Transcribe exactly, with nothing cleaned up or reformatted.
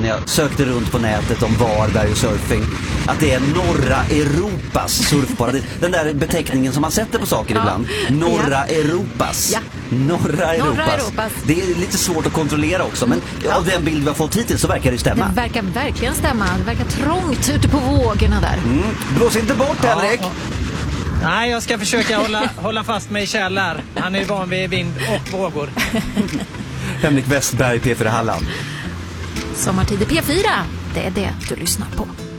när jag sökte runt på nätet om Varberg och surfing, att det är norra Europas surfparadis. Den där beteckningen som man sätter på saker ja. ibland. Norra ja. Europas. Ja. Norra Europas. Norra Europas. Det är lite svårt att kontrollera också, men ja. av den bild vi har fått hittills så verkar det stämma. Det verkar verkligen stämma. Det verkar trångt ute på vågorna där. Mm. Blås inte bort, ja, Henrik. Ja. Nej, jag ska försöka hålla, hålla fast mig i källar. Han är ju van vid vind och vågor. Henrik Westberg, P fyra Halland. Sommartid i P fyra, det är det du lyssnar på.